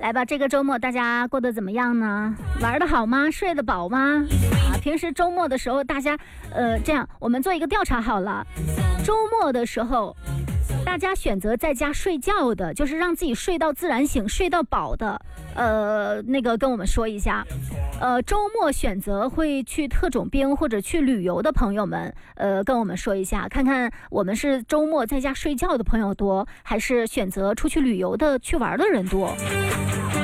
来吧，这个周末大家过得怎么样呢？玩得好吗？睡得饱吗？平时周末的时候大家这样我们做一个调查好了，周末的时候大家选择在家睡觉的，就是让自己睡到自然醒睡到饱的那个跟我们说一下。周末选择会去特种兵或者去旅游的朋友们跟我们说一下，看看我们是周末在家睡觉的朋友多，还是选择出去旅游的去玩的人多。